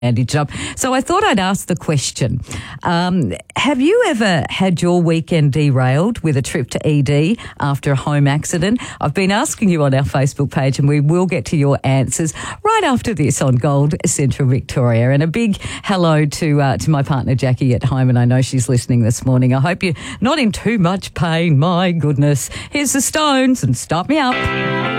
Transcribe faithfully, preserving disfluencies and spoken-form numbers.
bandaged up. So I thought I'd ask the question, um, have you ever had your weekend derailed with a trip to E D after a home accident? I've been asking you on our Facebook page and we will get to your answers right after this on Gold Central Victoria. And a big hello to uh, to my partner Jackie at home, and I know she's listening this morning. I hope you're not in too much pain. My goodness. Here's the Stones and Start Me Up.